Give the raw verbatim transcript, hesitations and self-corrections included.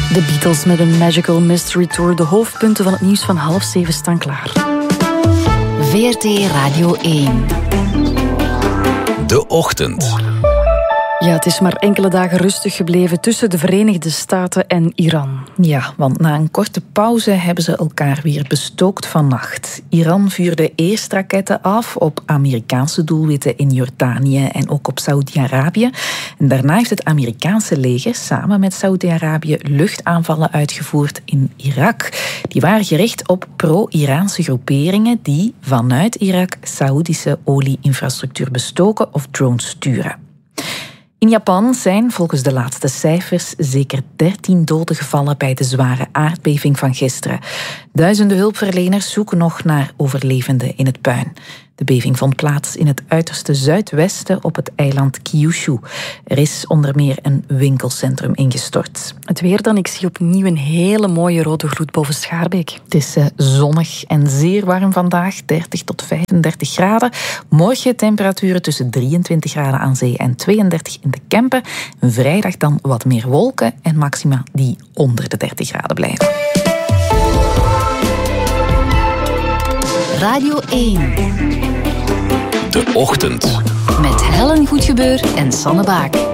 De Beatles met een Magical Mystery Tour. De hoofdpunten van het nieuws van half zeven staan klaar. V R T Radio één. De Ochtend. Ja, het is maar enkele dagen rustig gebleven tussen de Verenigde Staten en Iran. Ja, want na een korte pauze hebben ze elkaar weer bestookt vannacht. Iran vuurde eerst raketten af op Amerikaanse doelwitten in Jordanië en ook op Saoedi-Arabië. En daarna heeft het Amerikaanse leger samen met Saoedi-Arabië luchtaanvallen uitgevoerd in Irak. Die waren gericht op pro-Iraanse groeperingen die vanuit Irak Saoedische olie-infrastructuur bestoken of drones sturen. In Japan zijn volgens de laatste cijfers zeker dertien doden gevallen bij de zware aardbeving van gisteren. Duizenden hulpverleners zoeken nog naar overlevenden in het puin. De beving vond plaats in het uiterste zuidwesten op het eiland Kyushu. Er is onder meer een winkelcentrum ingestort. Het weer dan, ik zie opnieuw een hele mooie rode gloed boven Schaarbeek. Het is uh, zonnig en zeer warm vandaag, dertig tot vijfendertig graden. Morgen temperaturen tussen drieëntwintig graden aan zee en tweeëndertig in de Kempen. Vrijdag dan wat meer wolken en maxima die onder de dertig graden blijven. Radio één. De Ochtend. Met Helen Goedgebeur en Sanne Baak.